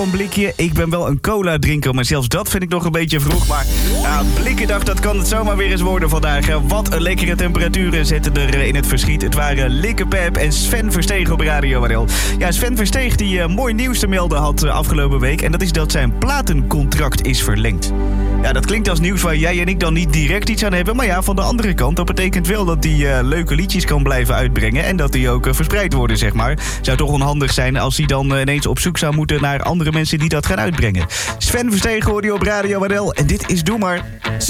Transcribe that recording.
Een blikje. Ik ben wel een cola drinker, maar zelfs dat vind ik nog een beetje vroeg. Maar ja, blikkendag, dat kan het zomaar weer eens worden vandaag. Wat een lekkere temperaturen zetten er in het verschiet. Het waren Likke Pep en Sven Versteeg op Radio NL. Ja, Sven Versteeg die mooi nieuws te melden had afgelopen week. En dat is dat zijn platencontract is verlengd. Ja, dat klinkt als nieuws waar jij en ik dan niet direct iets aan hebben. Maar ja, van de andere kant, dat betekent wel dat hij leuke liedjes kan blijven uitbrengen. En dat die ook verspreid worden, zeg maar. Zou toch onhandig zijn als hij dan ineens op zoek zou moeten naar andere mensen die dat gaan uitbrengen. Sven Versteeg hoorde je op Radio NL. En dit is Doe Maar.